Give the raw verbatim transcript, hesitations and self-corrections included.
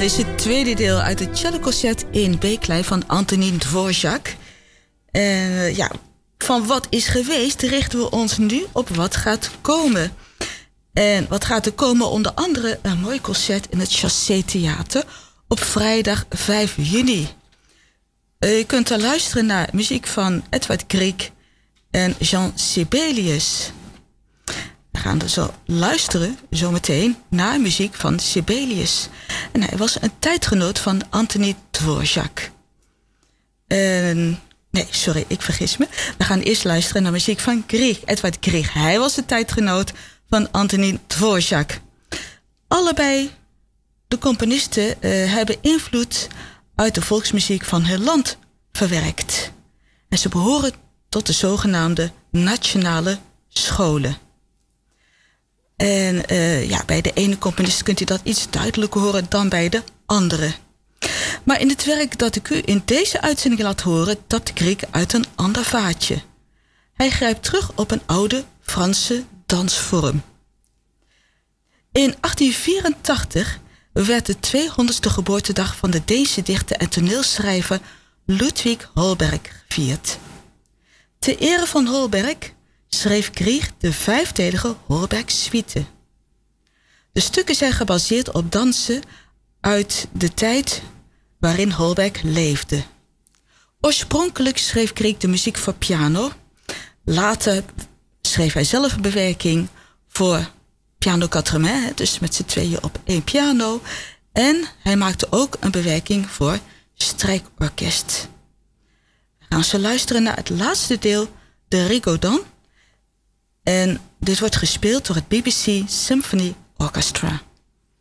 dit is het tweede deel uit het celloconcert in B-klein van Antonín Dvořák. En uh, ja, van wat is geweest richten we ons nu op wat gaat komen. En wat gaat er komen? Onder andere een mooi concert in het Chassé Theater op vrijdag vijf juni. Uh, je kunt er luisteren naar muziek van Edvard Grieg en Jean Sibelius. We gaan dus zo luisteren zometeen naar muziek van Sibelius. En hij was een tijdgenoot van Antonín Dvořák. En, nee, sorry, ik vergis me. We gaan eerst luisteren naar muziek van Grieg, Edvard Grieg. Hij was de tijdgenoot van Antonín Dvořák. Allebei de componisten uh, hebben invloed uit de volksmuziek van hun land verwerkt. En ze behoren tot de zogenaamde nationale scholen. En uh, ja, bij de ene componist kunt u dat iets duidelijker horen dan bij de andere. Maar in het werk dat ik u in deze uitzending laat horen, tapt Grieg uit een ander vaatje. Hij grijpt terug op een oude Franse dansvorm. In achttien vierentachtig werd de tweehonderdste geboortedag van de Deense dichter en toneelschrijver Ludwig Holberg gevierd. Ter ere van Holberg schreef Grieg de vijfdelige Holberg-suite. De stukken zijn gebaseerd op dansen uit de tijd waarin Holberg leefde. Oorspronkelijk schreef Grieg de muziek voor piano. Later schreef hij zelf een bewerking voor piano quatre mains, dus met z'n tweeën op één piano. En hij maakte ook een bewerking voor strijkorkest. We gaan zo luisteren naar het laatste deel, de Rigodon. En dit wordt gespeeld door het B B C Symphony Orchestra.